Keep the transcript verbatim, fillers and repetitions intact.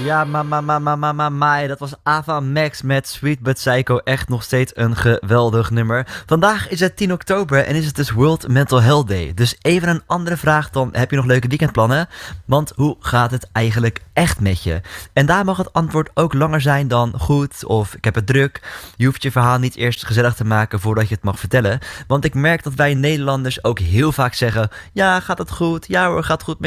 Ja, ma, ma, ma, ma, ma, ma, ma, dat was Ava Max met Sweet But Psycho. Echt nog steeds een geweldig nummer. Vandaag is het tien oktober en is het dus World Mental Health Day. Dus even een andere vraag dan, heb je nog leuke weekendplannen? Want hoe gaat het eigenlijk echt met je? En daar mag het antwoord ook langer zijn dan goed of ik heb het druk. Je hoeft je verhaal niet eerst gezellig te maken voordat je het mag vertellen. Want ik merk dat wij Nederlanders ook heel vaak zeggen, ja, gaat het goed? Ja hoor, gaat het goed met